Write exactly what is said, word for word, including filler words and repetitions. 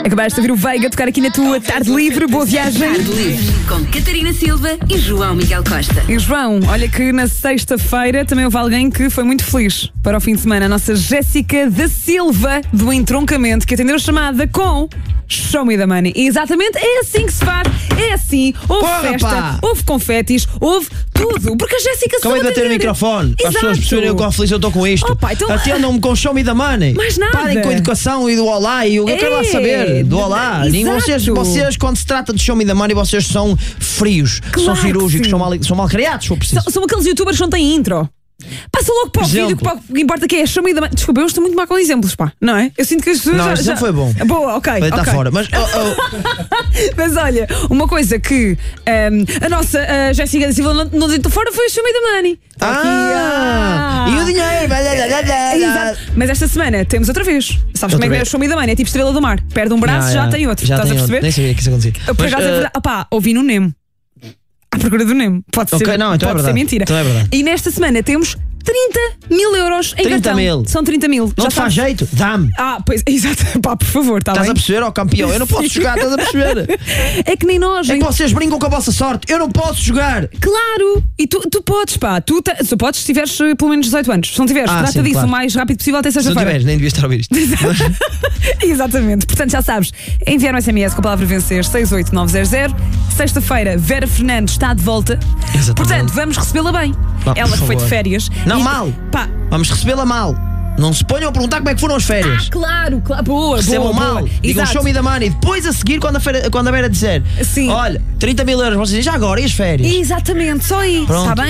Acabaste de ouvir o Veiga tocar aqui na tua Tarde Livre. Boa viagem. Tarde Livre, com Catarina Silva e João Miguel Costa. E João, olha que na sexta-feira também houve alguém que foi muito feliz para o fim de semana. A nossa Jéssica da Silva, do Entroncamento, que atendeu a chamada com Show Me the Money. E exatamente é assim que se faz. É assim. Houve Porra, festa, pá. houve confetis, houve tudo. Porque a Jéssica Acabei de soube bater o atender. microfone para as pessoas perceberem o quão feliz eu estou com isto. Oh, pá, então- Atendam-me com Show Me the Money. Mais nada. Parem com a educação e do olá. E eu É. quero lá saber do olá. Exato. Nem vocês, vocês, quando se trata de Show Me the Money, vocês são frios, Claro são que cirúrgicos, sim. são mal, são mal criados, se for preciso. São, são aqueles youtubers que não têm intro. Passa logo para o Por vídeo, exemplo. que, o que importa que é Show Me the Money. Desculpa, eu estou muito má com exemplos, pá. Não é? Eu sinto que as pessoas Não, já, este já... não foi bom. Boa, ok. Vai estar ok. fora. Mas oh, oh, Mas olha, uma coisa que ehm, a nossa a Jéssica da Silva não, não deitou fora foi o Show Me the Money. Está aqui, ah, ah. e o dinheiro. Exato. Mas esta semana temos outra vez. Sabes como é que é o vez. Show Me the Money? É tipo Estrela do Mar. Perde um braço, Ah, já ah, tem outro. Já Estás tem a perceber? outro. Nem sabia que isso acontecia. Por Mas, acaso é eh, verdade. Opá, ouvi no Nemo. À procura do Nemo. Pode Ok, ser, não, então é pode ser verdade. mentira. Então é verdade. E nesta semana temos trinta mil euros em trinta cartão. mil. São trinta mil. Não Já te faz sabes. jeito? Dá-me. Ah, pois, exato. Pá, por favor, está Estás bem? a perceber, ó campeão? Eu não posso jogar, estás a perceber? É que nem nós. É hein? que vocês brincam com a vossa sorte. Eu não posso jogar. Claro! E tu, tu podes, pá. Tu, te- tu podes se tiveres eh, pelo menos dezoito anos. Se não tiveres, Ah, trata sim, disso claro. o mais rápido possível até Se não sexta-feira. tiveres, nem devias estar a ouvir isto. Exatamente. Portanto, já sabes, enviar um S M S com a palavra vencer seis oito nove zero zero. Sexta-feira, Vera Fernandes está de volta. Exatamente. Portanto, vamos recebê-la bem. Não, Ela por que foi de favor. férias. Não, E- mal. Pá. Vamos recebê-la mal. Não se ponham a perguntar como é que foram as férias. Claro, claro. Boa, Recebam boa, mal. boa. Digam Exato. Show Me the Money. Depois a seguir, quando a, feira, quando a Vera dizer: Sim. Olha, trinta mil euros, vocês dizem já agora e as férias? Exatamente, só aí. Pronto. Está bem?